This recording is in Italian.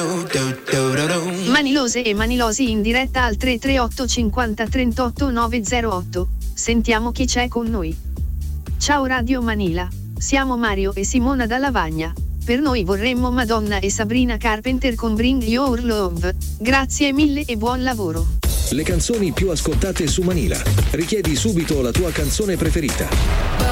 Manilose e manilosi in diretta al 338 50 38 908. Sentiamo chi c'è con noi. Ciao Radio Manila, siamo Mario e Simona da Lavagna. Per noi vorremmo Madonna e Sabrina Carpenter con Bring Your Love. Grazie mille e buon lavoro. Le canzoni più ascoltate su Manila. Richiedi subito la tua canzone preferita.